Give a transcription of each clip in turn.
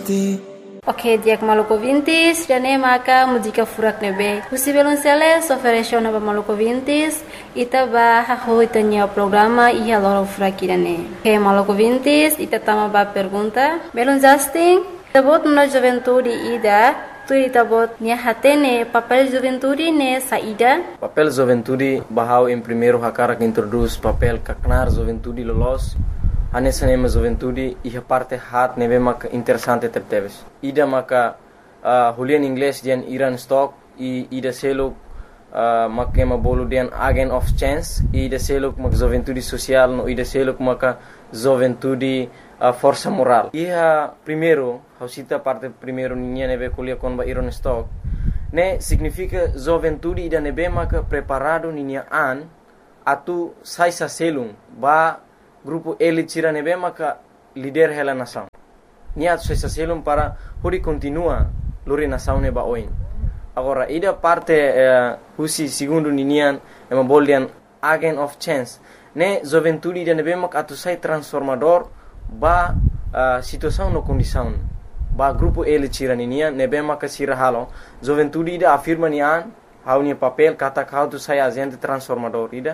Ok, dia Maluco Vintis, dane maka mudika furak nebe. Usi belum sele soferesho na Maluco Vintis, ita ba haho itanya programa iya loro furak dane. Ok, Maluco Vintis, ita tama ba pergunta. Belum Justin, tabot na juventude ida, tu ita bot nia hatene papel juventude ne saída. Papel juventude bahau em primeiro hakara que introduz papel kaknar juventude lolos. Anessa nema juventude e a parte hat neve maka interessante tepteves. Ida maka hulian inglês dian Iran stock e ida selo maka ema bolu dian agent of chance e ida selo maka juventude social no ida selo maka juventude força moral. E a primeiro, hausita parte primeiro ninha neve kulia kon ba Iran stock. Ne significa juventude ida neve maka preparado ninha an atu sai sa selum ba grupo ele tira nebe maka líder hela nação. Niat sua selum para hori continua lori nação neba oin. Agora ida parte husi segundo ninian ema boldian agent of chance. Ne juventude ida nebe maka atu sai transformador ba situação no condição. Ba grupo ele tira ninian nebe maka sira halo. Juventude ida afirma nian haunia papel kata kau tu sai agente transformador ida.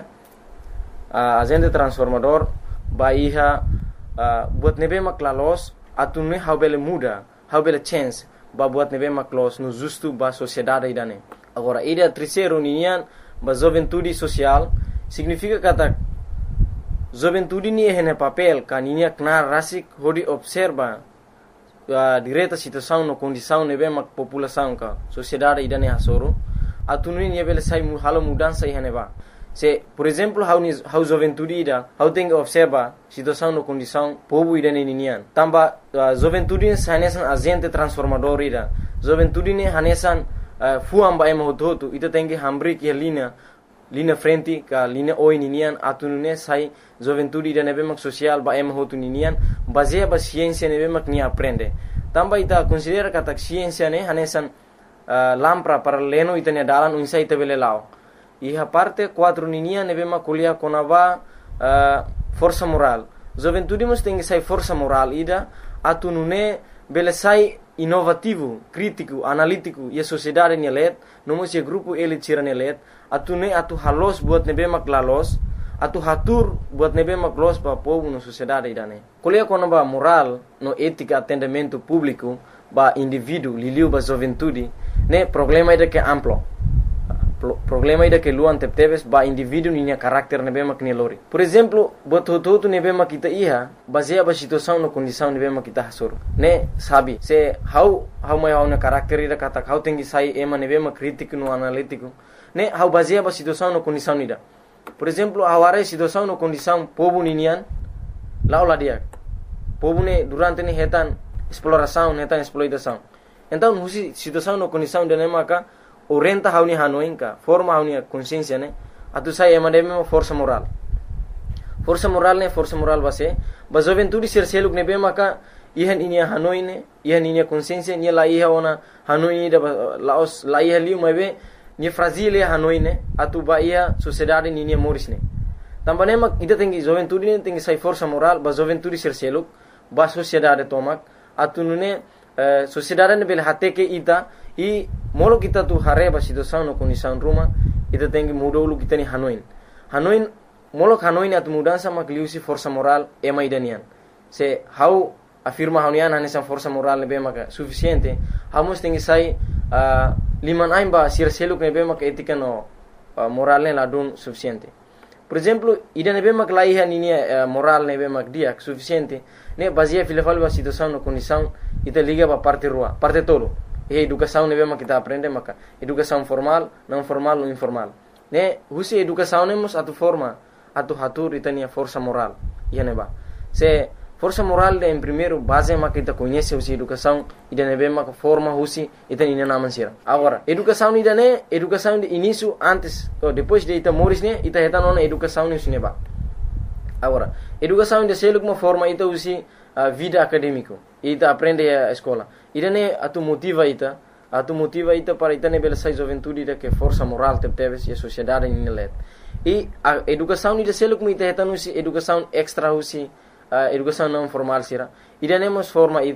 Agente transformador Bahia buat nebe maklalos atu ne haubele muda haubele chance ba buat nebe maklos no justo ba sociedade idane. Agora ida terceiro nian ba juventude social significa kata juventude ni hene papel kaninia knar rasik hodi observa direta situação no condição nebe mak população ka sociedade idane hasoro atu ni nebele sai halo mudança hene ba. Se, por exemplo, how juventude ida, how tem que observa situação no condição povo ida ninian. Tamba juventude hanesan agente transformador ida. Juventude ne hanesan fuam ba ema hoto ita tem que hambri que linha frente ka linha oi ninian atunune sai juventude ida nebe mak social ba ema hoto ninian baseia ba ciência nebe mak ni aprende. Tamba ita considera kata ciência ne hanesan lampra para leno ita ne dalan unsa ita bele lao. E a parte 4 ninia neve maculia conava força moral. Juventude mas tem que sai força moral ida atu nune bele sai inovativo, crítico, analítico e a sociedade nelet, não se grupo ele tira nelet, atu ne atu halos buat nebe maklalos, atu hatur buat nebe maklos para povo na sociedade idane. Colia conava moral no ética atendimento público ba indivíduo liliu ba juventude, ne problema ida que amplo. Problema ida que luan tepteves ba indivíduo ninya carácter nebe mak lori. Por exemplo, bototo nebe mak kita iha baseia ba situação no condição nebe mak kita hasor. Ne sabe se how mai na carácter ida kata how tengi sai ema nebe mak crítico no analítico. Ne how baseia ba situação no condição ida. Por exemplo, aware situação no condição povo ninian laula dia. Povo ne durante ne hetan exploração, hetan exploitação. Então, husi situação no condição de nemaka orienta hauni hanoinka forma hauni consciência ne atu sai emademe força moral ne força moral base ba juventude ser seluk ne be maka ihan inia hanoine ihan inia consciência ni la iha ona hanoi da laos la iha liu mabe ni fragile hanoine atu ba ia sociedade ni morisne tambane mak ida tengi juventude ne tengi sai força moral ba juventude ser seluk ba sociedade tomak atu nune sociedade ne bel hateke ita e molo kita tu hareba situação no condição ruma ita tem que mudar o kita ni Hanoi molo Hanoi atu mudança makliusi força moral ema idanian se how afirma Hanoi nessa força moral nebe maka suficiente hamos tem que sai liman aimba sir seluk nebe maka etika no moral ne ladun suficiente. Por exemplo, ida nebe mak laiha ninia moral nebe mak dia suficiente ne baseia filafal ba situação no condição ita liga ba parte rua parte tolo. E educação nebe mak kita aprende maka educação formal, não formal ou informal. Ne husi educação nemos atu forma atu hatur itania força moral. Ia neba. Se força moral em primeiro base mak kita conhece husi educação ida nebe mak forma husi itania naman sira. Agora, educação ida ne educação de início antes ou depois de ita moris ne ita heta nona educação ne suneba. Agora, educação de seluk uma forma ita husi vida acadêmico. Ita aprende a escola. Ida ne atu motiva ita para ita ne bela sai juventude ida que força moral tepteves e a sociedade nilet. E a educação ida seluk ita heta nusi educação extra husi educação não formal sira. Ida ne mos forma ita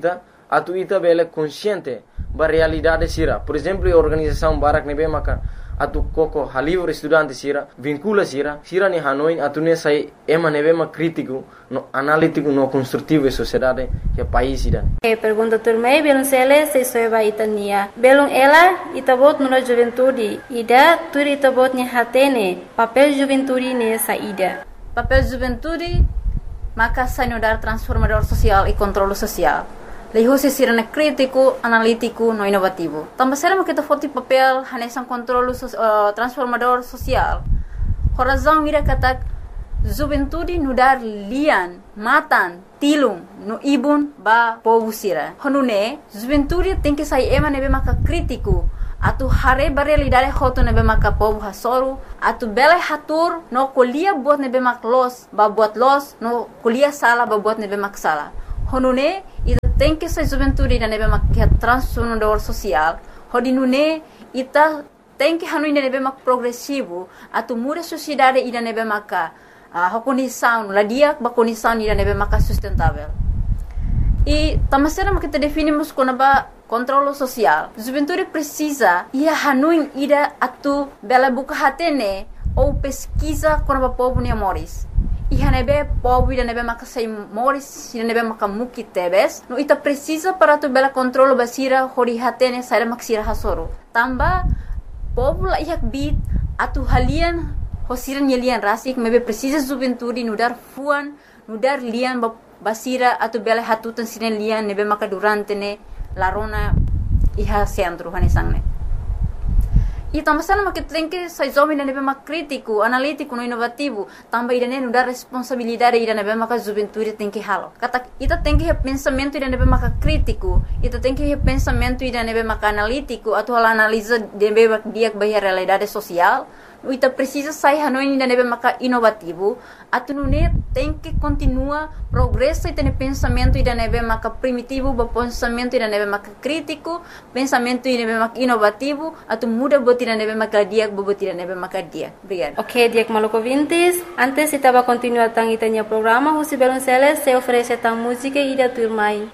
atu ita bele consciente ba realidade sira. Por exemplo, a organização Barak nebe maka atu koko halivre estudante sira vincula sira ni Hanoi atu ne sai ema nebe ma crítico no analítico no construtivo e sociedade que país ida. Pergunta turmei belum sele se soeba itania belum ela itabot no juventude ida tur itabot ni hatene papel juventude ne saída. Papel juventude maka sanudar transformador social e controle social. Leho se sirana crítico, analítico, no inovativo. Também será que kita forte papel hanesan controle transformador social. Horazão ira katak juventude nudar lian, matan, tilung, no ibun ba povo sira. Honune juventude tem que sair ema nebe maka crítico. Atu hare realidade hoto nebe maka povo hasoru. Atu bela hatur no kuliah buat nebe mak los, ba buat los, no kuliah sala ba buat nebe mak sala. Honune tem que ser juventude da nebe mak transformador social. Hodinune ita tem que hanui nebe mak progressivo. Atu muda sociedade ida nebe maka condição, ladia ba condição ida nebe maka sustentável. E tamasera kita definimos como ba controle social. Juventude precisa ia hanui ida atu bela buka hatene ou pesquisa como ba povo ne moris. Iha nebe povo ida nebe maka sai moris ida nebe maka muki tebes no ita precisa para tu bela controle basira hori hatene sai maksira hasoro. Tamba povo la ihak bit atu halian hosiran yelian rasik mebe precisa juventude nudar fuan nudar lian basira atu bela hatutan sinen lian nebe maka durante ne larona iha centro hanesangne. E também se não que tem que sair jovem na nebe mak crítico, analítico, no inovativo, também ida não dar responsabilidade ida nebe mak juventude tem que halo. Kata ita tem que pensamento ida nebe mak crítico, ita tem que pensamento ida nebe mak analítico, atau analisa nebe mak dia bahia realidade social. Ita precisa sair hanoi ida nebe mak inovativo, atu nune tem que continua progresso ida ne pensamento ida nebe mak primitivo, ba pensamento ida nebe mak crítico, pensamento ida nebe mak inovativo, atu muda ida nebe maka dia bobot ida nebe maka dia. Obrigada. Ok, Diak Maluco Vintes. Antes estava continuando itanya programa, Husi Belonceles se oferece tang música ida turmai.